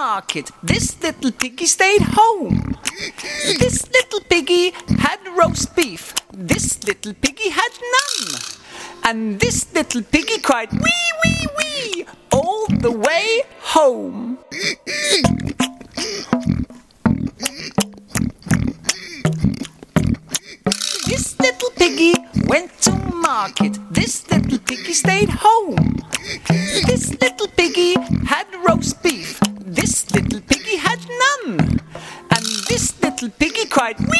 market. This little piggy stayed home. This little piggy had roast beef. This little piggy had none. And this little piggy cried, wee, wee, wee, all the way home. This little piggy went to market. This little piggy stayed home. This little piggy had roast beef. This little piggy had none. And this little piggy cried, wee,